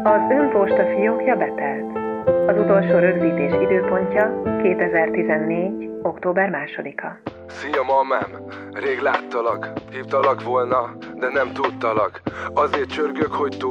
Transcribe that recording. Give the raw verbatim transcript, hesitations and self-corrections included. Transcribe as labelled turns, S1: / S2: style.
S1: Az ön posta fiókja betelt. Az utolsó rögzítés időpontja kétezer-tizennégy. október másodika.
S2: Szia, mamám! Rég láttalak, hívtalak volna, de nem tudtalak. Azért csörgök, hogy tud